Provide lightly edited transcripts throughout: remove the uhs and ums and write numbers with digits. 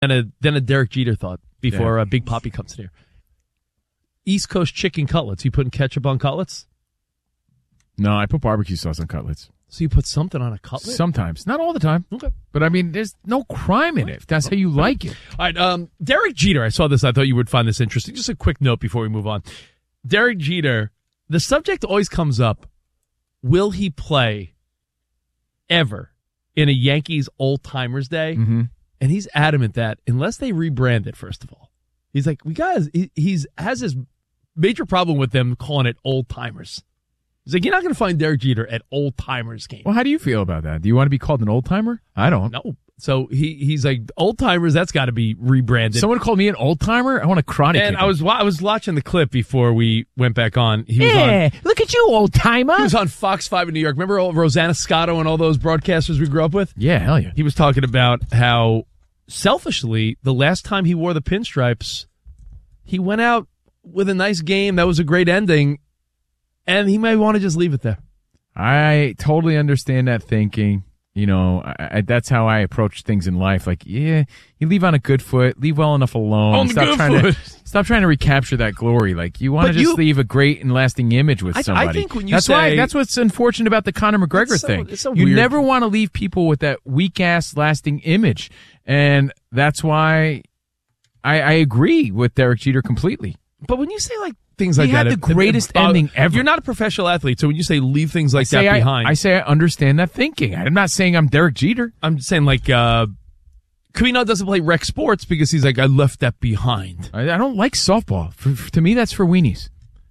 than a Derek Jeter thought before Big Poppy comes in here. East Coast chicken cutlets. You putting ketchup on cutlets? No, I put barbecue sauce on cutlets. So you put something on a cutlet? Sometimes. Not all the time. Okay. But, I mean, there's no crime in it if that's how you like it. All right, Derek Jeter. I saw this. I thought you would find this interesting. Just a quick note before we move on. Derek Jeter, the subject always comes up, will he play ever in a Yankees old-timers day? Mm-hmm. And he's adamant that unless they rebrand it, first of all, he's like, he has this major problem with them calling it old-timers. He's like, you're not going to find Derek Jeter at old-timers game. Well, how do you feel about that? Do you want to be called an old-timer? I don't. No. So he's like, old-timers, that's got to be rebranded. Someone called me an old-timer? I want to karate kick And him. I was watching the clip before we went back on. He was look at you, old-timer. He was on Fox 5 in New York. Remember all Rosanna Scotto and all those broadcasters we grew up with? Yeah, hell yeah. He was talking about how, selfishly, the last time he wore the pinstripes, he went out with a nice game. That was a great ending. And he might want to just leave it there. I totally understand that thinking. You know, that's how I approach things in life. Like, yeah, you leave on a good foot, leave well enough alone. Stop trying to recapture that glory. Like, you want to just leave a great and lasting image with somebody. I think when you that's what's unfortunate about the Conor McGregor thing. It's so you weird. never want to leave people with that weak ass lasting image, and that's why I agree with Derek Jeter completely. But when you say like things like he that, had the greatest ending ever. You're not a professional athlete, so when you say leave things like that behind, I say I understand that thinking. I'm not saying I'm Derek Jeter. I'm saying like Camino doesn't play rec sports because he's like, I left that behind. I don't like softball. To me, that's for weenies.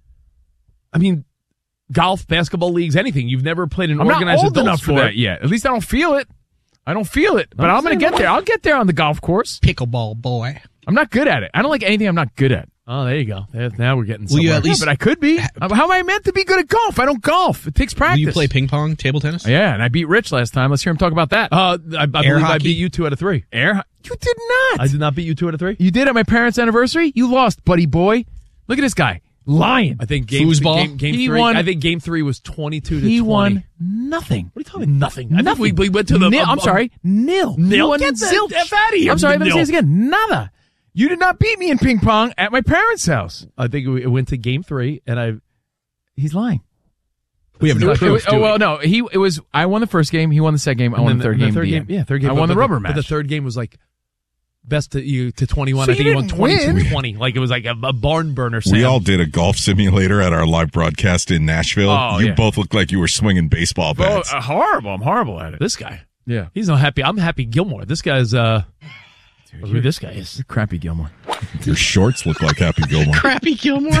I mean, golf, basketball leagues, anything. You've never played an organized not old adult enough sport for that yet. At least I don't feel it. But I'm going to get there. I'll get there on the golf course. Pickleball boy. I'm not good at it. I don't like anything I'm not good at. Oh, there you go. Now we're getting somewhere. You at least, but I could be. How am I meant to be good at golf? I don't golf. It takes practice. Will you play ping pong, table tennis? Yeah, and I beat Rich last time. Let's hear him talk about that. I believe I beat you 2 out of 3. You did not. I did not beat you 2 out of 3. You did at my parents' anniversary? You lost, buddy boy. Look at this guy. Lying. I think game 3. Won. I think game 3 was 22 to 20. He won nothing. What are you talking about? Nothing. Nothing. I think we went to the. Nil. I'm sorry. Nil. Nil. Get the F out of here. I'm sorry. Let me Nil. say this again. Nada. You did not beat me in ping pong at my parents' house. I think it went to game 3, and he's lying. We have no proof. No. It was. I won the first game. He won the second game. I won the third game. Yeah, third game. I won the rubber match. But the third game was like best to 21. So I think he won 22-20. Like it was like a barn burner. Sam. We all did a golf simulator at our live broadcast in Nashville. Oh, you both looked like you were swinging baseball bats. Horrible. I'm horrible at it. This guy. Yeah. He's not happy. I'm Happy Gilmore. This guy's who this guy is. Crappy Gilmore. Your shorts look like Happy Gilmore. Crappy Gilmore.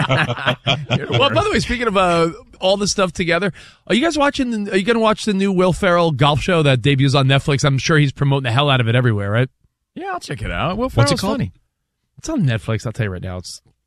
Well, by the way, speaking of all this stuff together, are you guys watching? Are you going to watch the new Will Ferrell golf show that debuts on Netflix? I'm sure he's promoting the hell out of it everywhere, right? Yeah, I'll check it out. Will What's it Ferrell's called? funny. It's on Netflix. I'll tell you right now.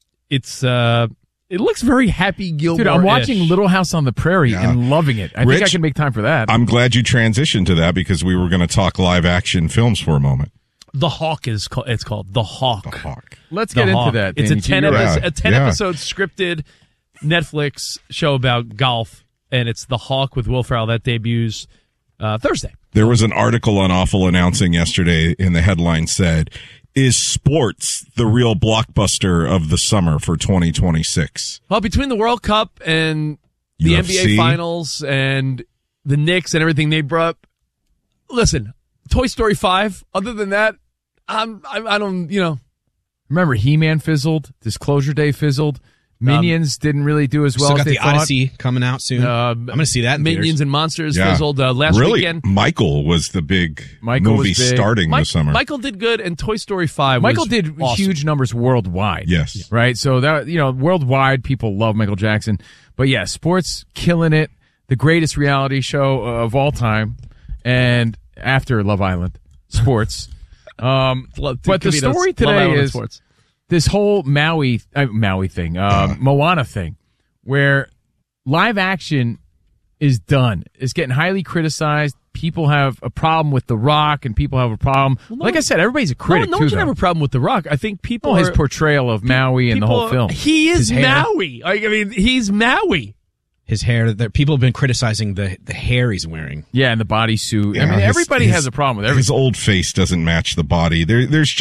It looks very Happy Gilmore. Dude, I'm watching Little House on the Prairie and loving it. I think I can make time for that. I'm glad you transitioned to that because we were going to talk live action films for a moment. The Hawk is called. It's called The Hawk. The Hawk. Let's get into that. It's Danny. a 10 episode scripted Netflix show about golf, and it's The Hawk with Will Ferrell that debuts Thursday. There was an article on Awful announcing yesterday, and the headline said, "Is sports the real blockbuster of the summer for 2026?" Well, between the World Cup and the UFC. NBA Finals and the Knicks and everything they brought, listen, Toy Story 5. Other than that, I don't. Remember, He-Man fizzled. Disclosure Day fizzled. Minions didn't really do as well Still as got they the thought. Odyssey coming out soon. I'm going to see that in Minions theaters. and Monsters fizzled last weekend. Michael was the big movie starting this summer. Michael did good, and Toy Story 5 Michael was did awesome. huge numbers worldwide. Yes. Right? So, that worldwide, people love Michael Jackson. But, yeah, sports killing it. The greatest reality show of all time. And after Love Island, sports. But the story today is this whole Maui thing, Moana thing, where live action is done. It's getting highly criticized. People have a problem with The Rock, and people have a problem. Like I said, everybody's a critic, no too, one should though. have a problem with The Rock. I think people his portrayal of Maui and the whole film. He is His hair. Maui. He's Maui. his hair. People have been criticizing the hair he's wearing. Yeah, and the bodysuit. Yeah, I mean, everybody has a problem with everything. His old face doesn't match the body. There's